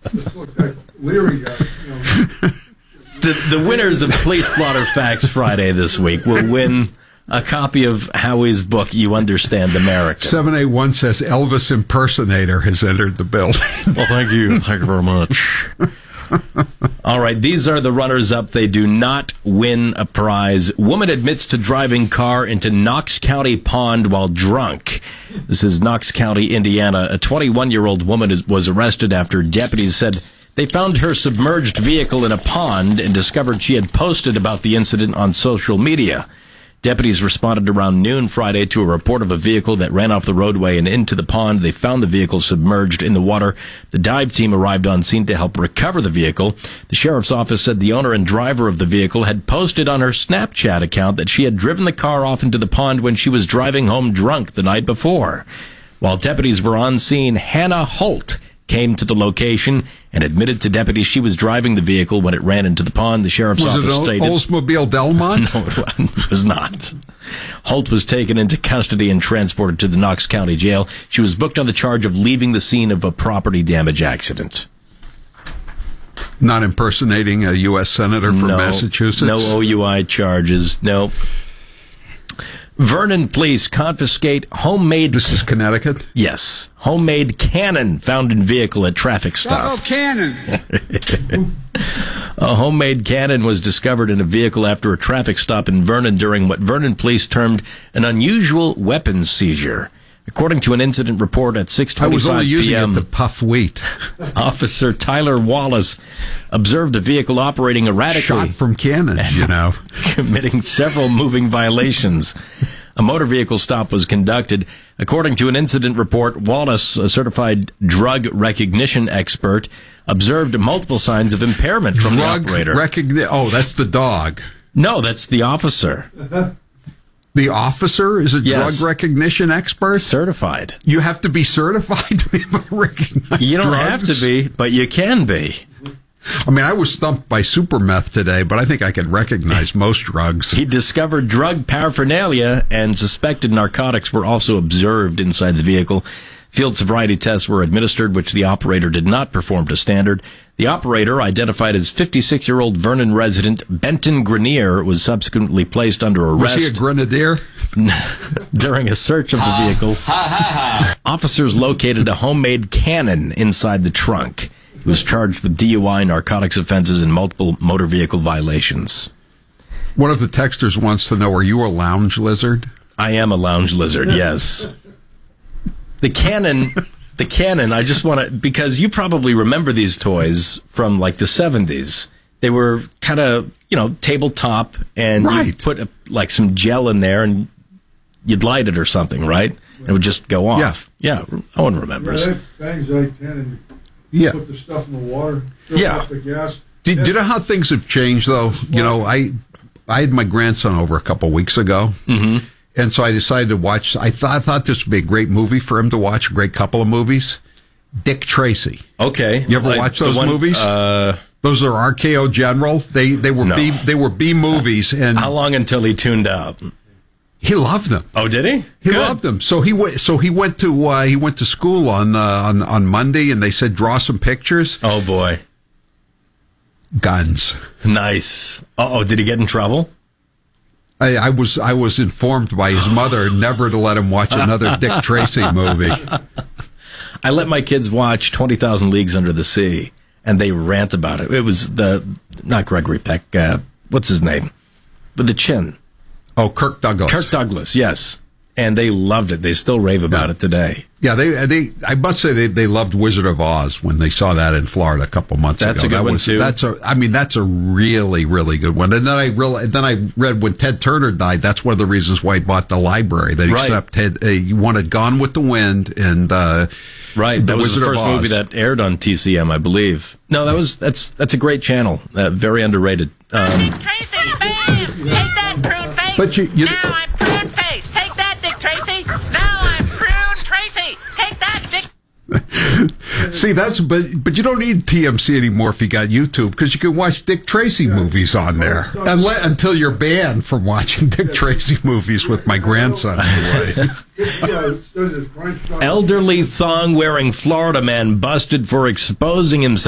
This looked like Leary got, The winners of Police Blotter Facts Friday this week will win a copy of Howie's book, You Understand America. 781 says Elvis impersonator has entered the building. Well, thank you. Thank you very much. All right, these are the runners-up. They do not win a prize. Woman admits to driving car into Knox County pond while drunk. This is Knox County, Indiana. A 21-year-old woman was arrested after deputies said they found her submerged vehicle in a pond and discovered she had posted about the incident on social media. Deputies responded around noon Friday to a report of a vehicle that ran off the roadway and into the pond. They found the vehicle submerged in the water. The dive team arrived on scene to help recover the vehicle. The sheriff's office said the owner and driver of the vehicle had posted on her Snapchat account that she had driven the car off into the pond when she was driving home drunk the night before. While deputies were on scene, Hannah Holt came to the location and admitted to deputies she was driving the vehicle when it ran into the pond. The sheriff's office stated... Was it Oldsmobile Delmont? No, it was not. Holt was taken into custody and transported to the Knox County Jail. She was booked on the charge of leaving the scene of a property damage accident. Not impersonating a U.S. Senator from Massachusetts? No OUI charges. No. Vernon police confiscate homemade... This is Connecticut? Yes. Homemade cannon found in vehicle at traffic stop. oh, cannon! A homemade cannon was discovered in a vehicle after a traffic stop in Vernon during what Vernon police termed an unusual weapons seizure. According to an incident report at 6:25 p.m., I was only using it to puff wheat. Officer Tyler Wallace observed a vehicle operating erratically. Shot from cannon, committing several moving violations. A motor vehicle stop was conducted. According to an incident report, Wallace, a certified drug recognition expert, observed multiple signs of impairment from the operator. Oh, that's the dog. No, that's the officer. The officer is a drug recognition expert? Certified. You have to be certified to be able to recognize You don't drugs? have to be, but you can be. I mean, I was stumped by super meth today, but I think I can recognize most drugs. He discovered drug paraphernalia and suspected narcotics were also observed inside the vehicle. Field sobriety tests were administered, which the operator did not perform to standard. The operator, identified as 56-year-old Vernon resident Benton Grenier, was subsequently placed under arrest. Was he a grenadier? During a search of the vehicle, officers located a homemade cannon inside the trunk. He was charged with DUI, narcotics offenses, and multiple motor vehicle violations. One of the texters wants to know, are you a lounge lizard? I am a lounge lizard, yes. The cannon, I just want to, because you probably remember these toys from like the 70s. They were kind of, tabletop, and you'd put like some gel in there and you'd light it or something, right? And it would just go off. Yeah, Owen remembers. Yeah, bangs like cannon. You put the stuff in the water, fill up the gas. Do you know how things have changed, though? I had my grandson over a couple weeks ago. Mm-hmm. And so I decided to watch. I thought this would be a great movie for him to watch, a great couple of movies. Dick Tracy. Okay. You ever watch those movies? Those are RKO General. They were B movies. And how long until he tuned out? He loved them. Oh, did he? He loved them. So he went to school on Monday, and they said draw some pictures. Oh boy. Guns. Nice. Uh-oh, did he get in trouble? I was informed by his mother never to let him watch another Dick Tracy movie. I let my kids watch 20,000 Leagues Under the Sea, and they rant about it. It was not Gregory Peck, what's his name? With the chin. Oh, Kirk Douglas. Kirk Douglas, yes. And they loved it. They still rave about it today. Yeah, I must say they loved Wizard of Oz when they saw that in Florida a couple months ago. That's a good one too. That's a really, really good one. And then I read when Ted Turner died, that's one of the reasons why he bought the library, that he wanted Gone with the Wind and right. That was the first movie that aired on TCM, I believe. No, that's a great channel. Very underrated. Tracy, bam! Take that prune face. But now I'm prune face. Take that, Dick Tracy. Now I'm prune Tracy. Take that, Dick. See, but you don't need TMC anymore if you got YouTube, because you can watch Dick Tracy movies on there. Until you're banned from watching Dick Tracy movies with my grandson anyway. Elderly thong-wearing Florida man busted for exposing himself